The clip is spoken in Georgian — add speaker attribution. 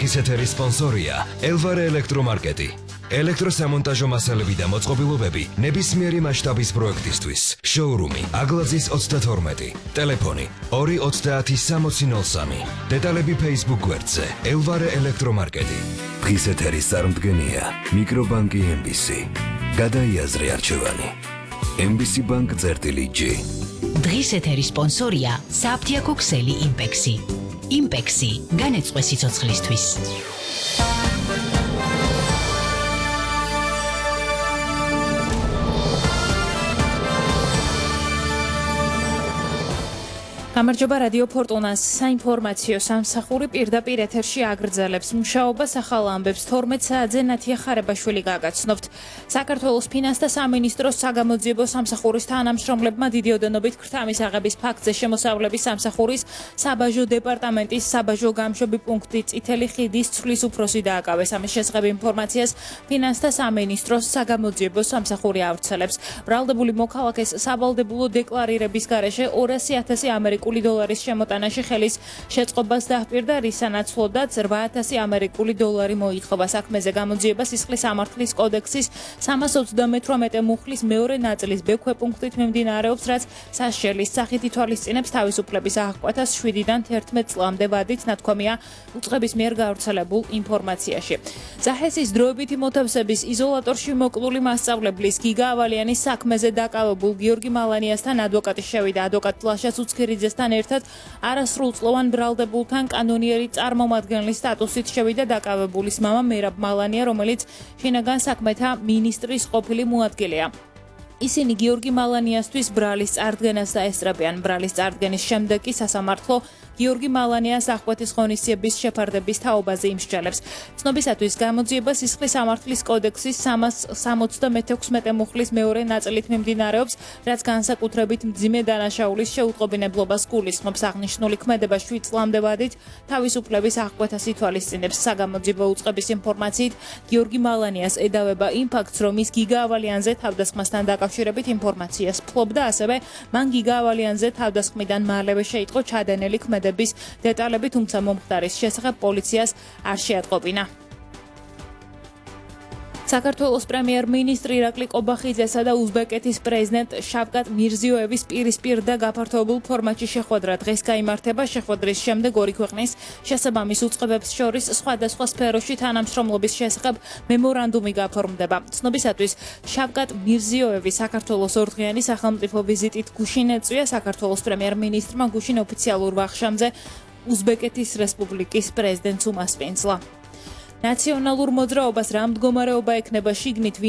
Speaker 1: დღის ეთერის სპონსორია ელვარე ელექტრომარკეტი. ელექტროსამონტაჟო მასალები და მოწყობილობები ნებისმიერი მასშტაბის პროექტისთვის. შოურუმი აგლაძის 32. ტელეფონი 2306003. დეტალები Facebook გვერდზე ელვარე ელექტრომარკეტი. დღის ეთერის წარმდგენია მიკრობანკი MBC. გადაიაზრე არჩევანი. MBC Bank წერტილი-G.
Speaker 2: დღის ეთერის სპონსორია საფთიაქო ქსელი იმპექსი. იმპექსი განეწყვე სიცოცხლისთვის.
Speaker 3: გამარჯობა რადიო ფორტუნას საინფორმაციო სამსახური პირდაპირ ეთერში აგრძელებს მუშაობას ახალ ამბებს 12 საათზე ნათია ხარებაშვილი გაგაცნობთ. საქართველოს ფინანსთა სამინისტროს საგამოძიებო სამსახურის თანამშრომლებმა დიდი ოდენობით ქრთამის აღების ფაქტზე შემოსავლების სამსახურის საბაჟო დეპარტამენტის საბაჟო გამშვები პუნქტი წითელი ხიდის ცვლის უფროსი დააკავეს. ამის შესახებ ინფორმაციას ფინანსთა სამინისტროს საგამოძიებო სამსახური ავრცელებს. ბრალდებული მოქალაქეს სავალდებულო დეკლარირების გარეშე 200,000 ამერიკული $10 შემოტანაში ხელის შეწყობას დაჰპირდა, რისანაც ფლოდაც 8,000 ამერიკული $10 მოითხოვა. საქმეზე გამოძიება სისხლის სამართლის კოდექსის 328 მუხლის მეორე ნაწილის ბექვე პუნქტით მიმდინარეობს, რაც სასჯელის სახით ითვალისწინებს თავისუფლების აღკვეთას 7-დან 11 წლამდე ვადით, ნათქვამია უწყების მიერ გავრცელებულ ინფორმაციაში. ზაჰესის დროებითი მოთავსების იზოლატორში მოკლული მასწავლებლის გიგა ავალიანის საქმეზე დაკავებულ გიორგი მალანიასთან ადვოკატი შევიდა. ადვოკატ ლაშა ცუცქირიძე ერთად არასრულწლოვან ბრალდებულთან კანონიერი წარმომადგენლის სტატუსით შევიდა დაკავებულის მამა მერაბ მალანია, რომელიც შინაგან საქმეთა მინისტრის ყოფილი მოადგილეა. ისინი გიორგი მალანიასთვის ბრალის წარდგენას დაესწრებიან. ბრალის წარდგენის შემდეგ კი სასამართლო გიორგი მალანიას აღკვეთის ღონისძიების შეფარდების თაობაზე იმსჯელებს. ცნობისათვის გამოძიება სისხლის სამართლის კოდექსის 376 მუხლის მეორე ნაწილით მიმდინარეობს, რაც განსაკუთრებით მძიმე დანაშაულის შეუტყობინებლობას გულისხმობს. აღნიშნული ქმედება 7 წლამდე ვადით თავისუფლების აღკვეთას ითვალისწინებს. საგამოძიებო უწყების ინფორმაციით გიორგი მალანიას ედავება იმ ფაქტს, რომ ის გიგა ავალიანზე თავდასხმასთან დაკავშირებით ინფორმაციას ფლობდა, ასევე მან გიგა ავალიანზე თავდასხმიდან მალევე შეიტყო ჩადენილი ქმედების დეტალები, თუმცა მომხდარის შესახებ პოლიციას არ შეატყობინა. საქართველოს პრემიერ-მინისტრი ირაკლი კობახიძესა და უზბეკეთის პრეზიდენტ შავკატ მირზიოევის პირისპირ და გაფართოებულ ფორმატში შეხვედრა დღეს გაიმართება. შეხვედრის შემდეგ ორი ქვეყნის შესაბამის უწყებებს შორის სხვადასხვა სფეროში თანამშრომლობის შესახებ მემორანდუმი გაფორმდება. ცნობისათვის შავკატ მირზიოევი საქართველოს ორდღიანი სახელმწიფო ვიზიტით გუშინ ეწვია. საქართველოს პრემიერ-მინისტრმა გუშინ ოფიციალურ ვახშამზე უზბეკეთის რესპუბლიკის პრეზიდენტს უმასპინძლა. ნაციონალურ მოძრაობას რა მდგომარეობა ექნება შიგნით